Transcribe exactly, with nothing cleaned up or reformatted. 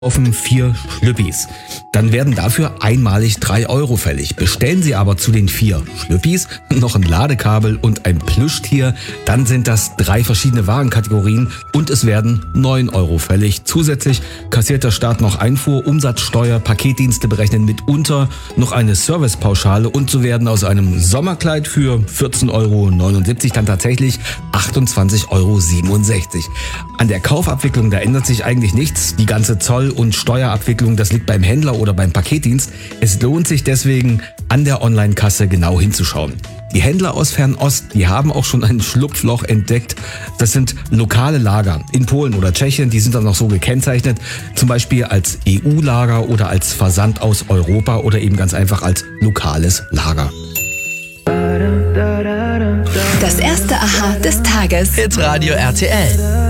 kaufen vier Schlüppis. Dann werden dafür einmalig drei Euro fällig. Bestellen Sie aber zu den vier Schlüppis noch ein Ladekabel und ein Plüschtier, dann sind das drei verschiedene Warenkategorien und es werden neun Euro fällig. Zusätzlich kassiert der Staat noch Einfuhr, Umsatzsteuer, Paketdienste berechnen mitunter noch eine Servicepauschale und so werden aus einem Sommerkleid für vierzehn Euro neunundsiebzig dann tatsächlich achtundzwanzig Euro siebenundsechzig. An der Kaufabwicklung, da ändert sich eigentlich nichts. Die ganze Zoll- und Steuerabwicklung, das liegt beim Händler oder beim Paketdienst. Es lohnt sich deswegen, an der Online-Kasse genau hinzuschauen. Die Händler aus Fernost, die haben auch schon ein Schlupfloch entdeckt. Das sind lokale Lager in Polen oder Tschechien, die sind dann noch so gekennzeichnet, zum Beispiel als E U-Lager oder als Versand aus Europa oder eben ganz einfach als lokales Lager. Das erste Aha des Tages. Hitradio R T L.